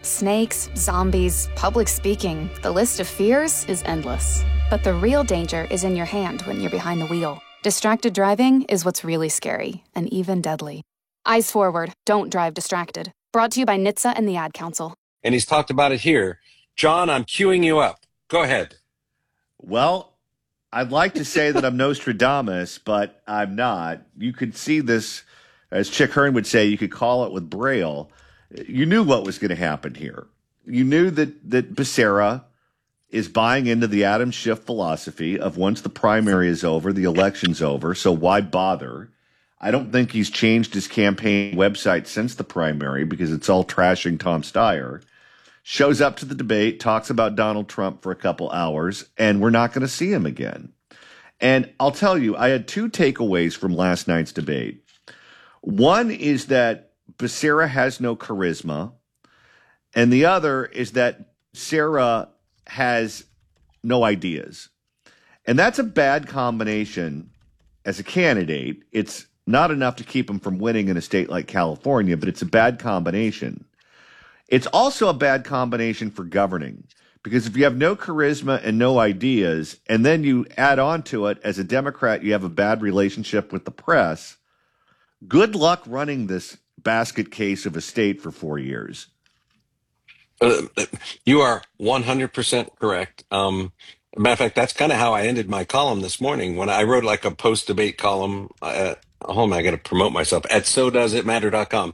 Snakes, zombies, public speaking, the list of fears is endless. But the real danger is in your hand when you're behind the wheel. Distracted driving is what's really scary and even deadly. Eyes forward, don't drive distracted. Brought to you by NHTSA and the Ad Council. And he's talked about it here. John, I'm queuing you up. Go ahead. Well, I'd like to say that I'm Nostradamus, but I'm not. You could see this, as Chick Hearn would say, you could call it with Braille. You knew what was going to happen here. You knew that Becerra is buying into the Adam Schiff philosophy of once the primary is over, the election's over, so why bother? I don't think he's changed his campaign website since the primary because it's all trashing Tom Steyer. Shows up to the debate, talks about Donald Trump for a couple hours, and we're not going to see him again. And I'll tell you, I had two takeaways from last night's debate. One is that Becerra has no charisma, and the other is that Becerra has no ideas. And that's a bad combination as a candidate. It's not enough to keep him from winning in a state like California, but it's a bad combination. It's also a bad combination for governing, because if you have no charisma and no ideas, and then you add on to it, as a Democrat, you have a bad relationship with the press, good luck running this basket case of a state for 4 years. You are 100% correct. Matter of fact, that's kind of how I ended my column this morning when I wrote like a post-debate column. Hold on, I got to promote myself at SoDoesItMatter.com.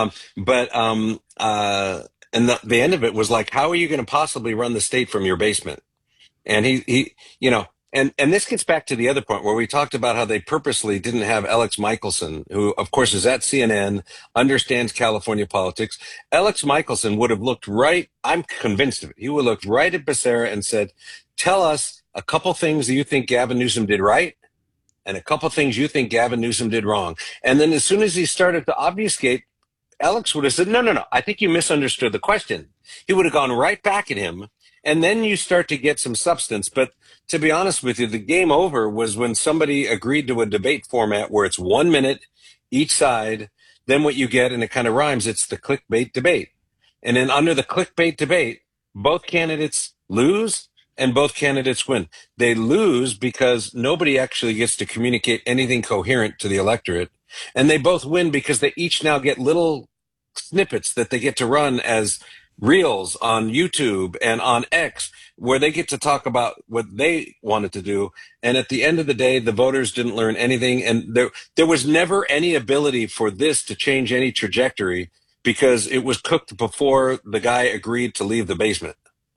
And the end of it was like, how are you going to possibly run the state from your basement? And he, and this gets back to the other point where we talked about how they purposely didn't have Alex Michelson, who, of course, is at CNN, understands California politics. Alex Michelson would have looked right, I'm convinced of it, he would have looked right at Becerra and said, tell us a couple things that you think Gavin Newsom did right and a couple things you think Gavin Newsom did wrong. And then as soon as he started to obfuscate, Alex would have said, no, I think you misunderstood the question. He would have gone right back at him. And then you start to get some substance. But to be honest with you, the game over was when somebody agreed to a debate format where it's 1 minute each side. Then what you get, and it kind of rhymes, it's the clickbait debate. And then under the clickbait debate, both candidates lose and both candidates win. They lose because nobody actually gets to communicate anything coherent to the electorate. And they both win because they each now get little snippets that they get to run as reels on YouTube and on X, where they get to talk about what they wanted to do. And at the end of the day, the voters didn't learn anything. And there was never any ability for this to change any trajectory because it was cooked before the guy agreed to leave the basement.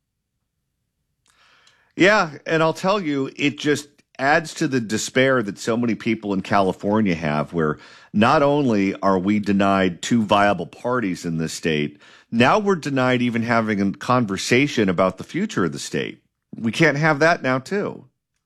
Yeah, and I'll tell you, it just adds to the despair that so many people in California have, where not only are we denied two viable parties in this state, now we're denied even having a conversation about the future of the state. We can't have that now, too.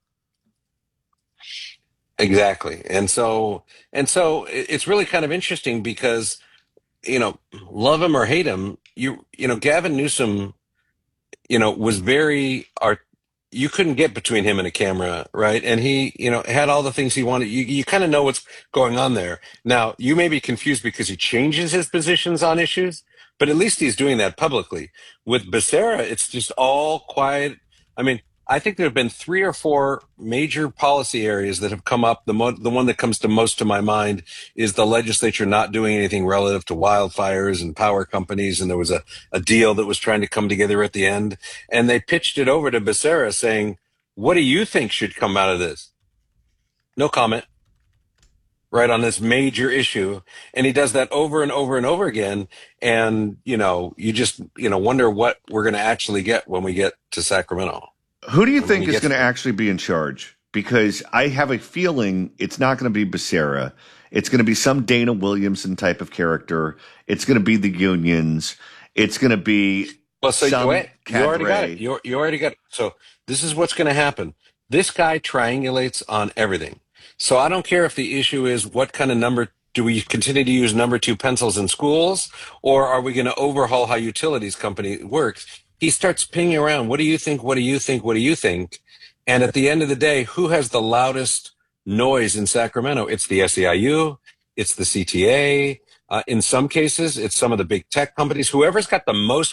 Exactly. And so it's really kind of interesting because, love him or hate him, Gavin Newsom, was very you couldn't get between him and a camera, right? And he, had all the things he wanted. You kind of know what's going on there. Now, you may be confused because he changes his positions on issues, but at least he's doing that publicly. With Becerra, it's just all quiet. I mean, I think there have been 3 or 4 major policy areas that have come up. The one that comes to most to my mind is the legislature not doing anything relative to wildfires and power companies. And there was a deal that was trying to come together at the end. And they pitched it over to Becerra saying, what do you think should come out of this? No comment. Right, on this major issue. And he does that over and over and over again. And, you just, wonder what we're going to actually get when we get to Sacramento. Who do you think is going to actually be in charge? Because I have a feeling it's not going to be Becerra. It's going to be some Dana Williamson type of character. It's going to be the unions. It's going to be some you already got it. You already got it. So this is what's going to happen. This guy triangulates on everything. So I don't care if the issue is what kind of number. Do we continue to use number 2 pencils in schools, or are we going to overhaul how utilities company works? He starts pinging around. What do you think? What do you think? What do you think? And at the end of the day, who has the loudest noise in Sacramento? It's the SEIU. It's the CTA. In some cases, it's some of the big tech companies. Whoever's got the most